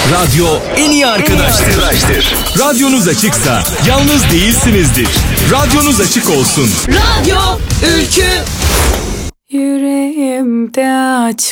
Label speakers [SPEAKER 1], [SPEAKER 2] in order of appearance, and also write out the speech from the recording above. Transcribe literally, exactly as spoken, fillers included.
[SPEAKER 1] Radyo en iyi arkadaştır. Radyonuz açıksa yalnız değilsinizdir. Radyonuz açık olsun.
[SPEAKER 2] Radyo Ülkü.
[SPEAKER 3] Yüreğimde aç